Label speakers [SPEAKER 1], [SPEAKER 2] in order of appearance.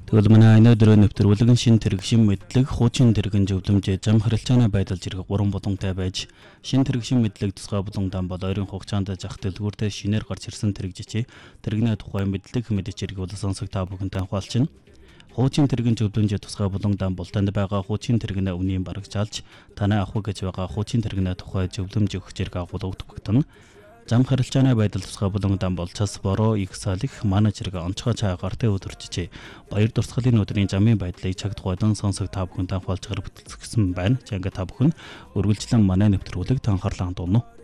[SPEAKER 1] Тэгвэл манай өнөөдөр нэвтрүүлэг шин тэрэгшин мэдлэг, хуучин тэрэгэн зөвлөмжөө зам харилцааны байдал зэрэг 3 булантай байж, шин тэрэгшин мэдлэг тусгай буландан бол ойрын хугацаанд зах дэлгүүртээ шинээр гарч ирсэн тэрэгжичээ тэрэгнээ тухай мэдлэг мэдэж ирэх бол сонсог та бүхэнтэй хуваалцна. Хуучин тэрэгэн зөвлөмжөө тусгай буландан бол танд байгаа хуучин тэрэгнээ үнийн барагчаалж, танай авах гэж байгаа хуучин тэрэгнээ тухай зөвлөмж өгөх зэрэг агуулгад багтана. Зам харилцааны байдал тусгай буландан бол цас бороо их салих менежерг онцгой цаагаар өдөрчжээ. Баяр дурсгалын өдрийн замын байдлыг цаг тухайдан сонсог та бүхэнтэй хуваалцахаар бүтэлсэн байна. Чанга та бүхэн үргэлжлэн манай нэвтрүүлэгт анхаарлаа хандуулна.